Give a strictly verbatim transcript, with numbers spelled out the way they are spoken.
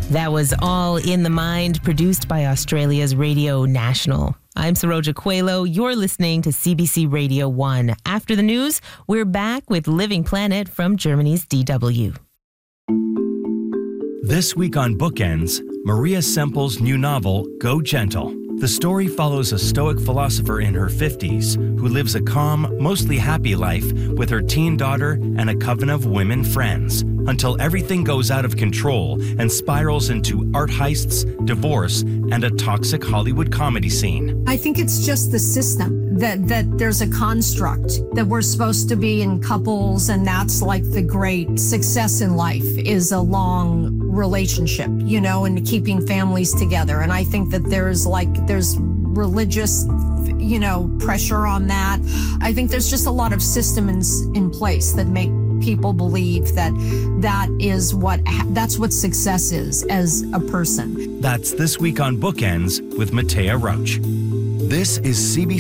That was All in the Mind, produced by Australia's Radio National. I'm Saroja Coelho. You're listening to C B C Radio one. After the news, we're back with Living Planet from Germany's D W. This week on Bookends, Maria Semple's new novel, Go Gentle. The story follows a Stoic philosopher in her fifties who lives a calm, mostly happy life with her teen daughter and a coven of women friends until everything goes out of control and spirals into art heists, divorce, and a toxic Hollywood comedy scene. I think it's just the system that, that there's a construct that we're supposed to be in couples, and that's like the great success in life is a long relationship, you know, and keeping families together. And I think that there's like, there's religious, you know, pressure on that. I think there's just a lot of systems in place that make people believe that that is what, that's what success is as a person. That's This Week on Bookends with Matea Roach. This is C B C